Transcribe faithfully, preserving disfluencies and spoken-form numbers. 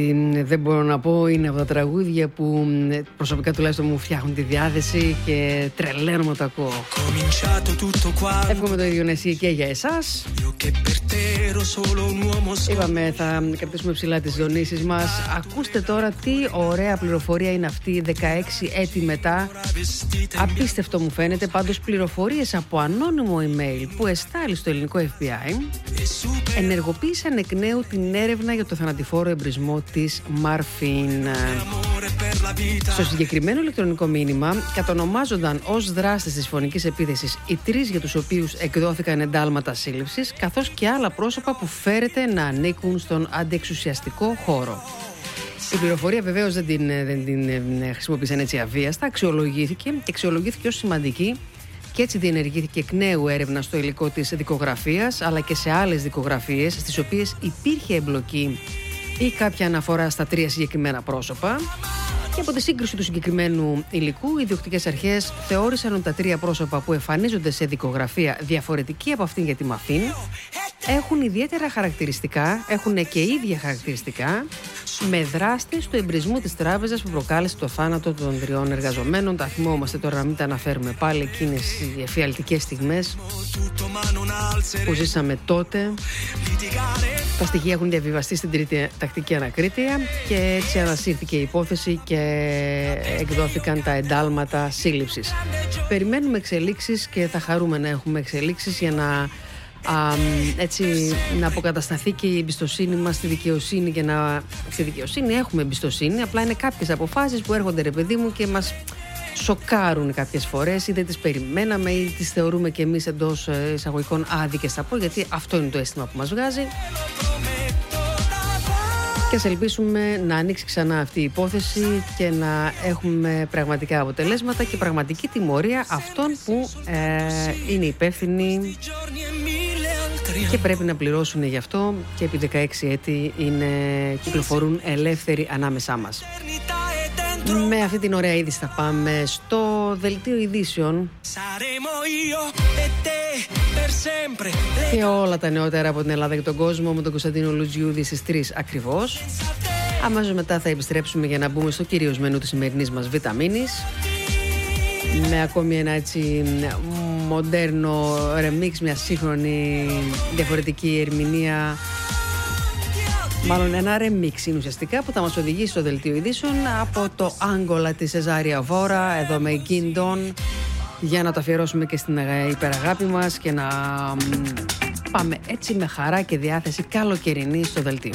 Δεν μπορώ να πω, είναι από τα τραγούδια που προσωπικά τουλάχιστον μου φτιάχνουν τη διάθεση και τρελαίνω να το ακούω. Εύχομαι το ίδιο εσύ και για εσάς. Είπαμε θα κρατήσουμε ψηλά τις δονήσεις μας. Ακούστε τώρα τι ωραία πληροφορία είναι αυτή δεκαέξι έτη μετά. Απίστευτο μου φαίνεται. Πάντως πληροφορίες από ανώνυμο email που εστάλει στο ελληνικό εφ μπι άι ενεργοποίησαν εκ νέου την έρευνα για το θανατηφόρο εμπρισμό της Μάρφιν. Στο συγκεκριμένο ηλεκτρονικό μήνυμα κατονομάζονταν ως δράστες της φωνικής επίθεσης οι τρεις για τους οποίους εκδόθηκαν εντάλματα σύλληψης, καθώς και άλλα πρόσωπα που φέρεται να ανήκουν στον αντιεξουσιαστικό χώρο. Η πληροφορία βεβαίως δεν την, δεν την χρησιμοποίησαν έτσι αβίαστα, αξιολογήθηκε και αξιολογήθηκε ως σημαντική και έτσι διενεργήθηκε εκ νέου έρευνα στο υλικό της δικογραφίας αλλά και σε άλλες δικογραφίες στις οποίες υπήρχε εμπλοκή ή κάποια αναφορά στα τρία συγκεκριμένα πρόσωπα. Και από τη σύγκριση του συγκεκριμένου υλικού, οι διοκτικές αρχές θεώρησαν ότι τα τρία πρόσωπα που εμφανίζονται σε δικογραφία διαφορετική από αυτήν για τη Μαφίν έχουν ιδιαίτερα χαρακτηριστικά, έχουν και ίδια χαρακτηριστικά με δράστες του εμπρισμού της τράπεζας που προκάλεσε το θάνατο των τριών εργαζομένων. Τα θυμόμαστε τώρα, να μην τα αναφέρουμε πάλι, εκείνες οι εφιαλτικές στιγμές που ζήσαμε τότε. Τα στοιχεία έχουν διαβιβαστεί στην τρίτη τακτική ανακρίτεια και έτσι ανασύρθηκε η υπόθεση και εκδόθηκαν τα εντάλματα σύλληψης. Περιμένουμε εξελίξεις και θα χαρούμε να έχουμε εξελίξεις για να Α, έτσι να αποκατασταθεί και η εμπιστοσύνη μας στη δικαιοσύνη. Και να, στη δικαιοσύνη έχουμε εμπιστοσύνη, απλά είναι κάποιες αποφάσεις που έρχονται, ρε παιδί μου, και μας σοκάρουν κάποιες φορές, ή δεν τις περιμέναμε ή τις θεωρούμε και εμείς εντός εισαγωγικών άδικες, θα πω, γιατί αυτό είναι το αίσθημα που μας βγάζει. Και ας ελπίσουμε να ανοίξει ξανά αυτή η υπόθεση και να έχουμε πραγματικά αποτελέσματα και πραγματική τιμωρία αυτών που ε, είναι υπεύθυνοι και πρέπει να πληρώσουν γι' αυτό και επί δεκαέξι έτη είναι, κυκλοφορούν ελεύθεροι ανάμεσά μας. Με αυτή την ωραία είδηση θα πάμε στο δελτίο ειδήσεων και όλα τα νεότερα από την Ελλάδα και τον κόσμο με τον Κωνσταντίνο Λουτζιούδη στις τρεις ακριβώς. Αμέσως μετά θα επιστρέψουμε για να μπούμε στο κυρίως μενού της σημερινής μας βιταμίνης με ακόμη ένα έτσι μοντέρνο remix, μια σύγχρονη διαφορετική ερμηνεία. Μάλλον ένα remix είναι ουσιαστικά που θα μας οδηγήσει στο δελτίο ειδήσεων από το Άγκολα της Σεζάρια Βόρα, εδώ με Γκίντον, για να το αφιερώσουμε και στην υπεραγάπη μας και να πάμε έτσι με χαρά και διάθεση καλοκαιρινή στο δελτίο.